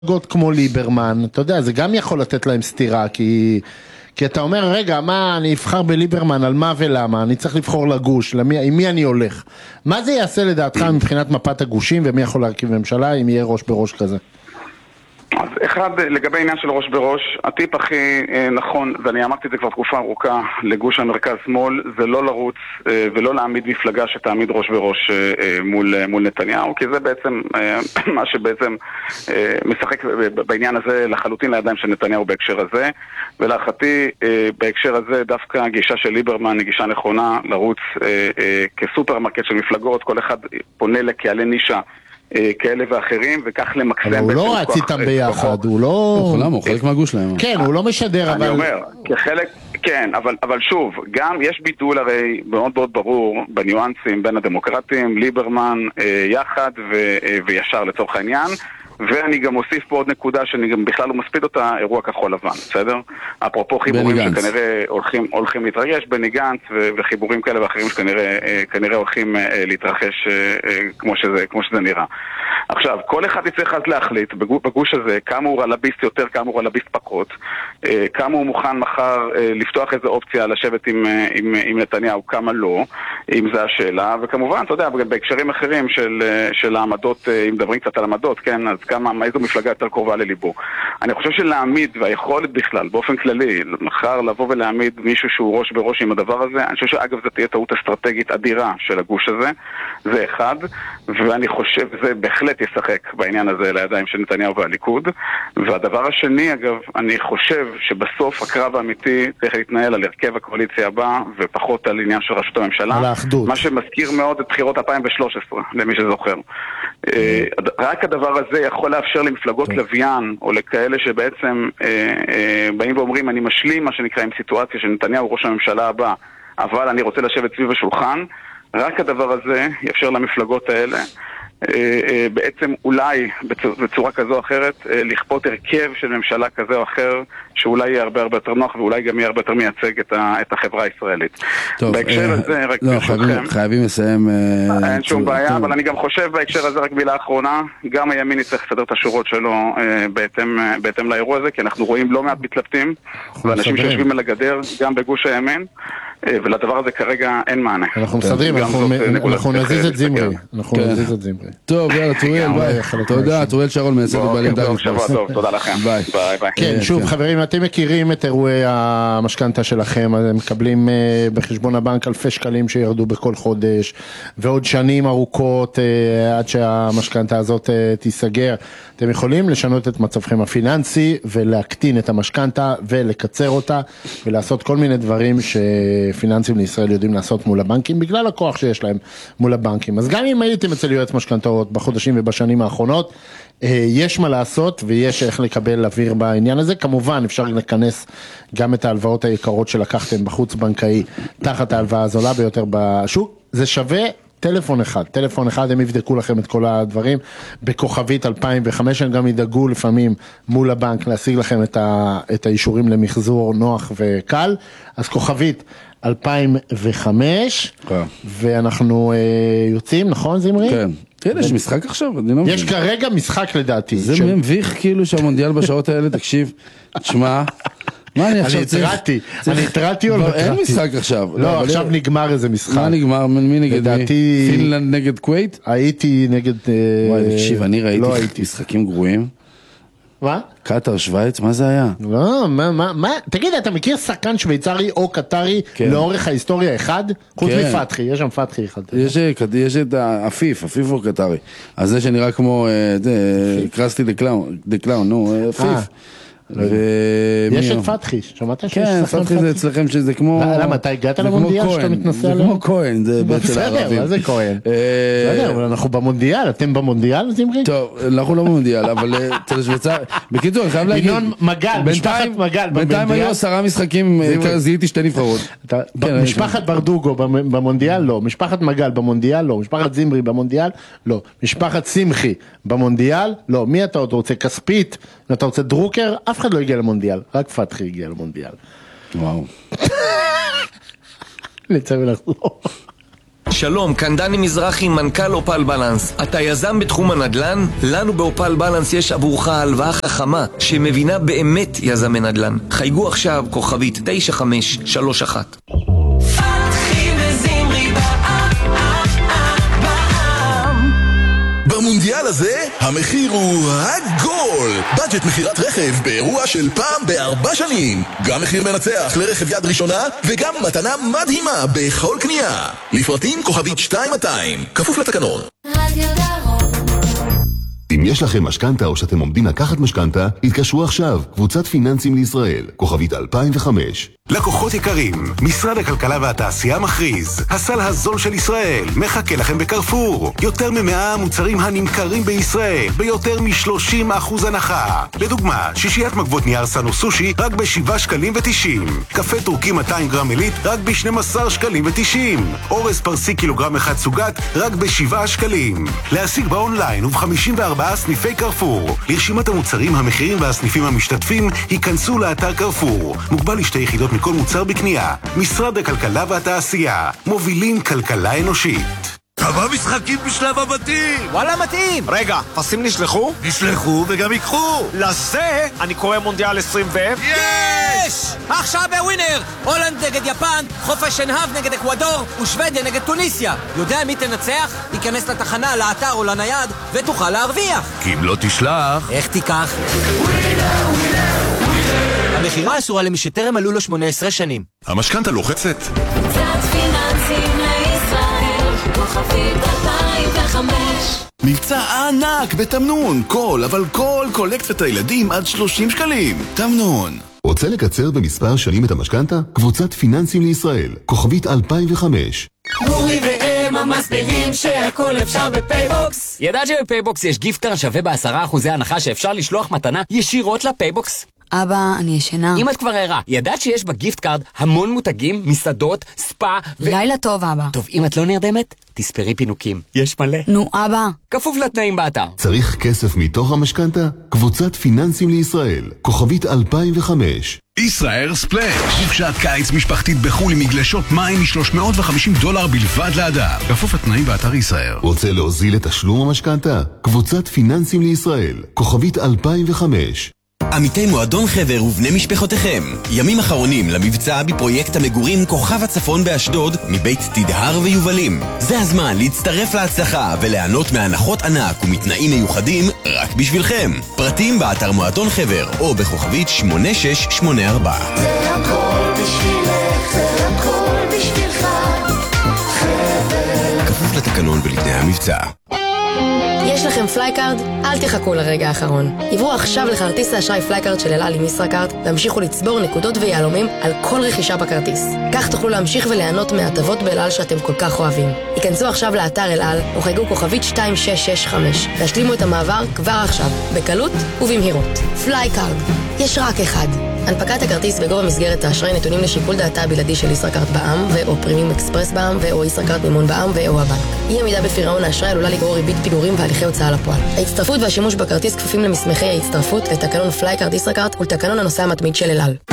גות כמו ליברמן, אתה יודע, זה גם יכול לתת להם סתירה, כי אתה אומר, רגע, מה, אני אבחר בליברמן, על מה ולמה, אני צריך לבחור לגוש, עם מי אני הולך. מה זה יעשה לדעתך מבחינת מפת הגושים, ומי יכול להרכיב ממשלה, אם יהיה ראש בראש כזה? אז אחד, לגבי עניין של ראש בראש, הטיפ הכי נכון, ואני אמרתי את זה כבר תקופה ארוכה לגוש המרכז-שמאל, זה לא לרוץ ולא להעמיד מפלגה שתעמיד ראש בראש מול נתניהו, כי זה בעצם מה שבעצם משחק בעניין הזה לחלוטין לידיים של נתניהו בהקשר הזה, ולהערכתי בהקשר הזה דווקא הגישה של ליברמן היא גישה נכונה לרוץ כסופרמרקט של מפלגות, כל אחד פונה לקהלי נישה כאלה ואחרים, וכך למקסם. אבל הוא לא רץ איתם ביחד, הוא לא... למה? הוא חלק מהגוש להם. כן, הוא לא משדר, אבל... אני אומר, כחלק... כן, אבל שוב, גם יש בידול הרי מאוד מאוד ברור בניואנסים בין הדמוקרטים, ליברמן יחד וישר לצורך העניין, ואני גם אוסיף פה עוד נקודה שאני גם בכלל לא מספיד אותה, אירוע כחול לבן, בסדר? אפרופו חיבורים שכנראה הולכים להתרגש, בני גנץ וחיבורים כאלה ואחרים שכנראה הולכים להתרחש כמו שזה נראה. עכשיו, כל אחד יצטרך אז להחליט בגוש הזה כמה הוא רלביסט יותר, כמה הוא רלביסט פחות, כמה הוא מוכן מחר לפתוח איזו אופציה לשבת עם נתניהו, כמה לא, אם זה השאלה, וכמובן, אתה יודע, בהקשרים אחרים של העמדות, אם מדברים קצת על עמדות, כן, אז איזו מפלגה יותר קרובה לליבו. אני חושב שלהעמיד, והיכולת בכלל, באופן כללי, מחר לבוא ולהעמיד מישהו שהוא ראש בראש עם הדבר הזה, אני חושב שאגב זה תהיה טעות אסטרטגית אדירה של הגוש הזה, זה אחד, ואני חושב, זה בהחלט ישחק בעניין הזה לידיים של נתניהו והליכוד, והדבר השני, אגב, אני חושב שבסוף הקרב האמיתי צריך להתנהל על הרכב הקואליציה הבא, ופחות על עניין של ראשות הממשלה. על האחדות. מה שמזכיר מאוד את בחירות 2013, למי שזוכר. רק הדבר הזה יכול לאפשר למפלגות לוויין, או לכאלה שבעצם באים ואומרים, אני משלים, מה שנקרא, עם סיטואציה של נתניהו ראש הממשלה הבא, אבל אני רוצה לשבת סביב השולחן, רק הדבר הזה יאפשר למפלגות האלה בעצם אולי בצורה כזו או אחרת לכפות הרכב של ממשלה כזה או אחר שאולי יהיה הרבה יותר נוח ואולי גם יהיה הרבה יותר מייצג את החברה הישראלית. בהקשר הזה רק חייבים לסיים. אין שום בעיה, אבל אני גם חושב בהקשר הזה רק מילה אחרונה, גם הימין יצטרך לסדר את השורות שלו בהתאם לאירוע הזה, כי אנחנו רואים לא מעט מתלבטים ואנשים שיושבים על הגדר גם בגוש הימין, ולדבר הזה כרגע אין מענה. אנחנו מסדרים, אנחנו נזיז את זמרי. טוב, יאללה, טוריאל, ביי. תודה, טוריאל שרון מייסד ובעלים דאגס. שבוע טוב, תודה לכם. ביי. כן, שוב, חברים, אתם מכירים את אירועי המשכנתה שלכם, אתם מקבלים בחשבון הבנק אלפי שקלים שירדו בכל חודש, ועוד שנים ארוכות עד שהמשכנתה הזאת תיסגר. אתם יכולים לשנות את מצבכם הפיננסי ולהקטין את המשכנתה ולקצר אותה ולעשות כל מיני דברים שפיננסים לישראל יודעים לעשות מול הבנקים בגלל הכוח שיש להם מול הבנקים. אז גם אם הייתם אצל יועץ משכנתאות בחודשים ובשנים האחרונות, יש מה לעשות ויש איך לקבל אוויר בעניין הזה. כמובן אפשר לכנס גם את ההלוואות היקרות שלקחתם בחוץ בנקאי תחת ההלוואה הזולה ביותר בשוק. זה שווה טלפון אחד, הם יבדקו לכם את כל הדברים, בכוכבית 2005, הם גם ידאגו לפעמים מול הבנק להשיג לכם את האישורים למחזור נוח וקל, אז כוכבית 2005, ואנחנו יוצאים, נכון זמרי? כן. תראה, יש משחק עכשיו? יש כרגע משחק לדעתי. זה מביך כאילו שהמונדיאל בשעות האלה, תקשיב, תשמע, מה אני עכשיו צריך? אני התרעתי או לא התרעתי? אין משחק עכשיו. לא, עכשיו נגמר איזה משחק. מה נגמר? מי נגד מי? פינלנד נגד כווית? הייתי נגד... וואי, תקשיב, אני ראיתי משחקים גרועים. מה? קטר, שוויץ, מה זה היה? לא, מה? תגיד, אתה מכיר שחקן שוויצרי או קטרי לאורך ההיסטוריה אחד? חוץ מפתחי, יש שם פתחי אחד. יש את אפיף או קטרי. אז זה שנראה כמו, קרסטי דה קלאון, נו, אפיף. יש את פתחי, שמעת שיש כן, פתחי זה אצלכם שזה כמו... למה, אתה הגעת למונדיאל שאתה מתנסה עליו? זה כמו כהן, זה בעצם הערבים. בסדר, מה זה כהן? בסדר, אבל אנחנו במונדיאל, אתם במונדיאל, זמרי? טוב, אנחנו לא במונדיאל, אבל... בקיצור, אני חייב להגיד... ינון מגל, משפחת מגל. בינתיים היו 10 משחקים, זיהיתי 2 נבחרות. משפחת ברדוגו במונדיאל, לא. משפחת מגל במונדיאל, לא. משפחת זמרי במונדיאל, לא. משפחת שמחי במונדיאל, לא. מי אתה עוד רוצה? כספית? אתה רוצה דרוקר? אף אחד לא הגיע למונדיאל, רק פתחי הגיע למונדיאל. וואו. נצא ולחזור. שלום, כאן דני מזרחי, מנכ"ל אופל בלנס. אתה יזם בתחום הנדל"ן? לנו באופל בלנס יש עבורך הלוואה חכמה שמבינה באמת יזמי נדל"ן. חייגו עכשיו כוכבית 9531. במונדיאל הזה המחיר הוא הגול. בדג'ט מחירת רכב באירוע של פעם ב4 שנים. גם מחיר מנצח לרכב יד ראשונה וגם מתנה מדהימה בכל קנייה. לפרטים כוכבית 2200, כפוף לתקנון. אם יש לכם משכנתה או שאתם עומדים לקחת משכנתה, התקשרו עכשיו, קבוצת פיננסים לישראל, כוכבית 2005. לקוחות יקרים, משרד הכלכלה והתעשייה מכריז, הסל הזול של ישראל מחכה לכם בקרפור. יותר מ100 מוצרים הנמכרים בישראל, ביותר מ30% הנחה. לדוגמה, שישיית מגבות נייר סנו סושי רק ב7 שקלים ו90. קפה טורקי 200 גרם עילית רק ב12 שקלים ו90. אורז פרסי קילוגרם אחד סוגת רק ב7 שקלים. להשיג באונליין וב54 סניפי קרפור. לרשימת המוצרים, המחירים והסניפים המשתתפים, היכנסו לאתר קרפור. מוגבל לשתי יחידות מכל מוצר בקנייה. משרד הכלכלה והתעשייה. מובילים כלכלה אנושית. כמה משחקים בשלב הבתים? וואלה מתאים. רגע, פסים נשלחו? נשלחו וגם יקחו. לזה אני קורא מונדיאל 20 יש! עכשיו בווינר! הולנד נגד יפן, חופש שנהב נגד אקוודור ושוודיה נגד טוניסיה. יודע מי תנצח? ייכנס לתחנה, לאתר או לנייד ותוכל להרוויח. כי אם לא תשלח... איך תיקח? המחירה אסורה למי שטרם מלאו לו 18 שנים. המשכנתה לוחצת? קבוצת פיננסים לישראל, כוכבית 2005. מבצע ענק בתמנון, אבל כל קולקציית הילדים עד 30 שקלים. תמנון. רוצה לקצר במספר שנים את המשכנתה? קבוצת פיננסים לישראל, כוכבית 2005. גורי ואמה מסבירים שהכל אפשר בפייבוקס. ידעת שבפייבוקס יש גיפט-קארד שווה ב10% הנחה שאפשר לשלוח מתנה ישירות לפייבוקס? אבא, אני ישנה. אם את כבר ערה, ידעת שיש בגיפט-קארד המון מותגים, מסעדות, ספא לילה טוב, אבא. טוב, אם את לא נרדמת, תספרי פינוקים. יש מלא. נו, אבא. כפוף לתנאים באתר. צריך כסף מתוך המשכנתה? קבוצת פיננסים לישראל, כוכבית 2005. ישראל ספלאש, חופשת קיץ משפחתית בחול עם מגלשות מים $350 בלבד לאדם. כפוף לתנאים באתר ישראל. רוצה להוזיל את תשלום המשכנתה? קבוצת פיננסים לישראל, כוכבית 2005. עמיתי מועדון חבר ובני משפחותיכם, ימים אחרונים למבצע בפרויקט המגורים כוכב הצפון באשדוד מבית תדהר ויובלים. זה הזמן להצטרף להצלחה וליהנות מהנחות ענק ומתנאים מיוחדים רק בשבילכם. פרטים באתר מועדון חבר או בכוכבית 8684. זה הכל בשבילך, זה הכל בשבילך, חבר. כפוף לתקנון ולתנאי המבצע. יש לכם פלייקארד? אל תחכו לרגע האחרון. עברו עכשיו לכרטיס האשראי פלייקארד של אל על עם ישראכרט והמשיכו לצבור נקודות ויהלומים על כל רכישה בכרטיס. כך תוכלו להמשיך וליהנות מהטבות באל על שאתם כל כך אוהבים. היכנסו עכשיו לאתר אל על או חייגו כוכבית 2665 והשלימו את המעבר כבר עכשיו, בקלות ובמהירות. פלייקארד, יש רק אחד. הנפקת הכרטיס בגובה מסגרת האשראי נתונים לשיקול דעתה הבלעדי של ישראכרט בע"מ ו/או פרימיום אקספרס בע"מ ו/או ישראכרט מימון בע"מ ו/או הבנק. אי עמידה בפירעון האשראי עלולה לגרור ריבית פיגורים והליכי הוצאה לפועל. ההצטרפות והשימוש בכרטיס כפופים למסמכי ההצטרפות, לתקנון פלייקארד ישראכרט ולתקנון הנוסע המתמיד של אל על.